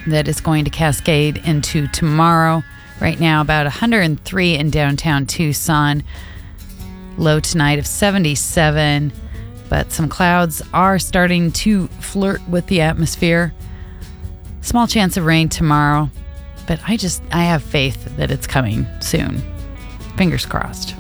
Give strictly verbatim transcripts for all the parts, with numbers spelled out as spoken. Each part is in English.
that is going to cascade into tomorrow. Right now, about one hundred three in downtown Tucson. Low tonight of seventy-seven. But some clouds are starting to flirt with the atmosphere. Small chance of rain tomorrow. But I just, I have faith that it's coming soon. Fingers crossed.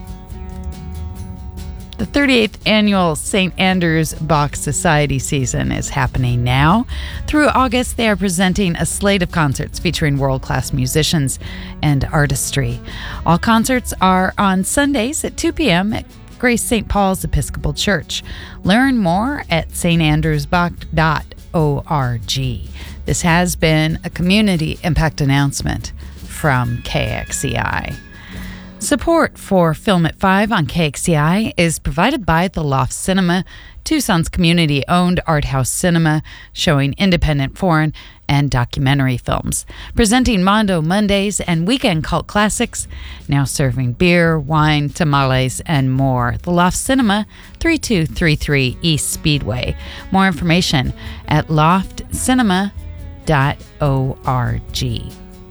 The thirty-eighth annual Saint Andrews Bach Society season is happening now. Through August, they are presenting a slate of concerts featuring world-class musicians and artistry. All concerts are on Sundays at two p.m. at Grace Saint Paul's Episcopal Church. Learn more at s t andrews bach dot org. This has been a community impact announcement from K X C I. Support for Film at five on K X C I is provided by The Loft Cinema, Tucson's community-owned art house cinema showing independent foreign and documentary films. Presenting Mondo Mondays and weekend cult classics, now serving beer, wine, tamales, and more. The Loft Cinema, thirty-two thirty-three East Speedway. More information at loft cinema dot org.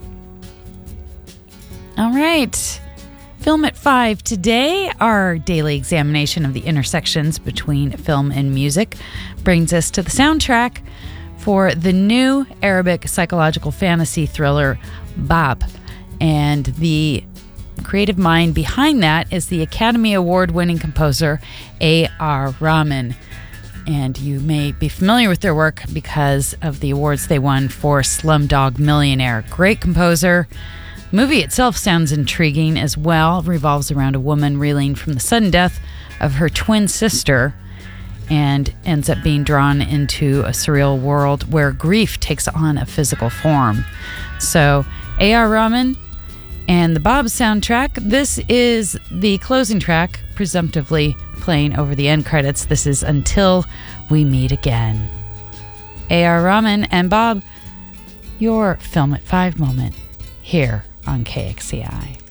All right. Film at five today, our daily examination of the intersections between film and music, brings us to the soundtrack for the new Arabic psychological fantasy thriller Bab. And the creative mind behind that is the Academy Award-winning composer A R Rahman. And you may be familiar with their work because of the awards they won for Slumdog Millionaire. Great composer. The movie itself sounds intriguing as well. It revolves around a woman reeling from the sudden death of her twin sister and ends up being drawn into a surreal world where grief takes on a physical form. So, A R Rahman and the Bab soundtrack. This is the closing track, presumptively playing over the end credits. This is Until We Meet Again. A R Rahman and Bab, your Film at five moment here on K X C I.